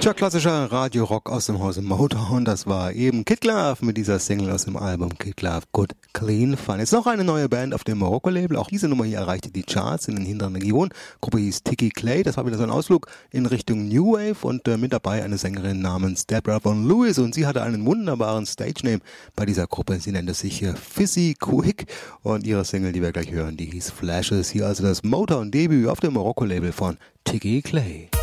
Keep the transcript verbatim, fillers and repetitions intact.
Tja, klassischer Radio-Rock aus dem Hause Motown. Das war eben Kid Love mit dieser Single aus dem Album Kid Love Good Clean Fun. Jetzt noch eine neue Band auf dem Marokko-Label. Auch diese Nummer hier erreichte die Charts in den hinteren Regionen. Gruppe hieß Tiki Clay. Das war wieder so ein Ausflug in Richtung New Wave und äh, mit dabei eine Sängerin namens Deborah Von Lewis. Und sie hatte einen wunderbaren Stage-Name bei dieser Gruppe. Sie nannte sich äh, Fizzy Quick und ihre Single, die wir gleich hören, die hieß Flashes. Hier also das Motown-Debüt auf dem Marokko-Label von Tiki Clay.